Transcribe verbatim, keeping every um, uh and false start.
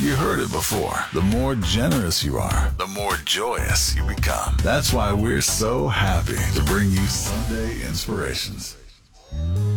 You heard it before. The more generous you are, the more joyous you become. That's why we're so happy to bring you Sunday Inspirations.